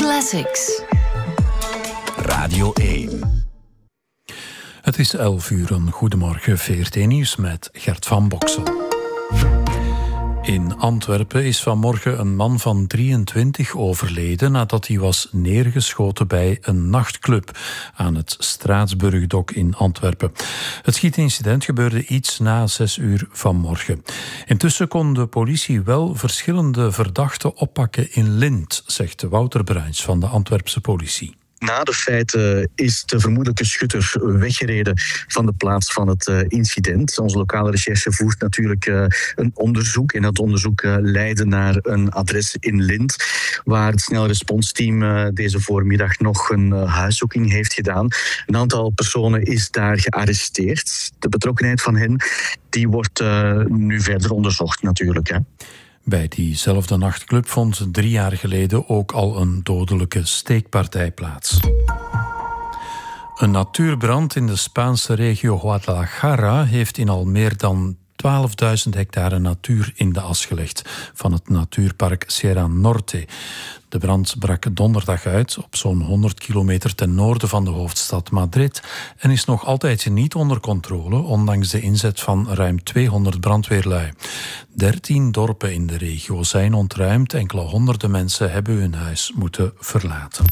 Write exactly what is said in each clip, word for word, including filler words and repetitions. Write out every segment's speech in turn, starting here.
Classics. Radio één. Het is elf uur, een goedemorgen, V R T Nieuws met Gert van Boksel. In Antwerpen is vanmorgen een man van drieëntwintig overleden nadat hij was neergeschoten bij een nachtclub aan het Straatsburgdok in Antwerpen. Het schietincident gebeurde iets na zes uur vanmorgen. Intussen kon de politie wel verschillende verdachten oppakken in Lint, zegt Wouter Bruins van de Antwerpse politie. Na de feiten is de vermoedelijke schutter weggereden van de plaats van het uh, incident. Onze lokale recherche voert natuurlijk uh, een onderzoek. En dat onderzoek uh, leidde naar een adres in Lint, waar het snel responsteam uh, deze voormiddag nog een uh, huiszoeking heeft gedaan. Een aantal personen is daar gearresteerd. De betrokkenheid van hen die wordt uh, nu verder onderzocht natuurlijk, hè. Bij diezelfde nachtclub vond drie jaar geleden ook al een dodelijke steekpartij plaats. Een natuurbrand in de Spaanse regio Guadalajara heeft in al meer dan twaalfduizend hectare natuur in de as gelegd van het natuurpark Sierra Norte. De brand brak donderdag uit op zo'n honderd kilometer ten noorden van de hoofdstad Madrid en is nog altijd niet onder controle, ondanks de inzet van ruim tweehonderd brandweerlui. Dertien dorpen in de regio zijn ontruimd, enkele honderden mensen hebben hun huis moeten verlaten.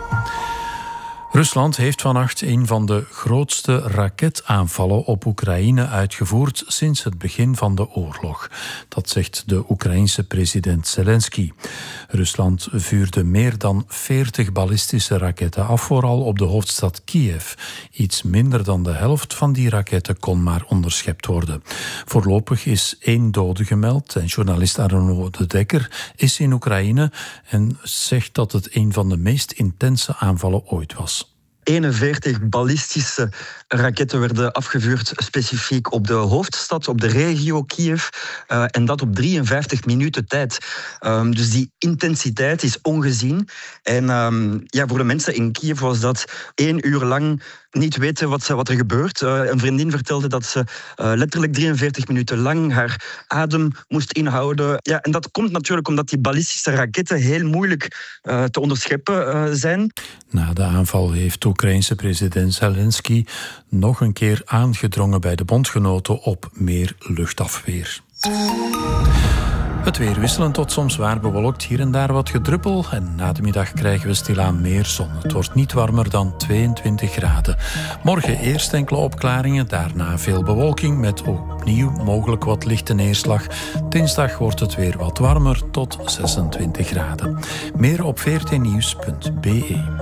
Rusland heeft vannacht een van de grootste raketaanvallen op Oekraïne uitgevoerd sinds het begin van de oorlog. Dat zegt de Oekraïense president Zelensky. Rusland vuurde meer dan veertig ballistische raketten af, vooral op de hoofdstad Kiev. Iets minder dan de helft van die raketten kon maar onderschept worden. Voorlopig is één dode gemeld en journalist Arnaud de Dekker is in Oekraïne en zegt dat het een van de meest intense aanvallen ooit was. eenenveertig ballistische raketten werden afgevuurd specifiek op de hoofdstad, op de regio Kiev. Uh, en dat op drieënvijftig minuten tijd. Um, dus die intensiteit is ongezien. En um, ja, voor de mensen in Kiev was dat één uur lang niet weten wat, wat er gebeurt. Uh, een vriendin vertelde dat ze uh, letterlijk drieënveertig minuten lang haar adem moest inhouden. Ja, en dat komt natuurlijk omdat die ballistische raketten heel moeilijk uh, te onderscheppen uh, zijn. Na de aanval heeft de Oekraïense president Zelensky nog een keer aangedrongen bij de bondgenoten op meer luchtafweer. Het weer wisselend tot soms zwaar bewolkt, hier en daar wat gedruppel. En na de middag krijgen we stilaan meer zon. Het wordt niet warmer dan tweeëntwintig graden. Morgen eerst enkele opklaringen, daarna veel bewolking met opnieuw mogelijk wat lichte neerslag. Dinsdag wordt het weer wat warmer tot zesentwintig graden. Meer op v r t nieuws punt b e.